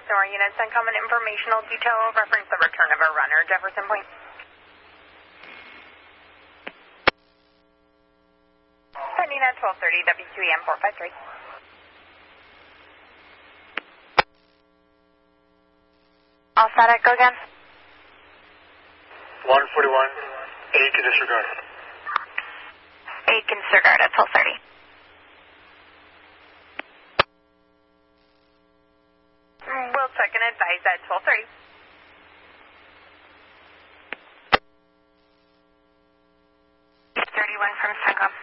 SOAR unit, CENTCOM an informational detail reference the return of a runner, Jefferson Point. Pending at 1230, WQEM 453. All static, go again. 141, 8 can disregard. 8 can disregard at 1230. We'll check and advise at 1230. 31 from CENTCOM.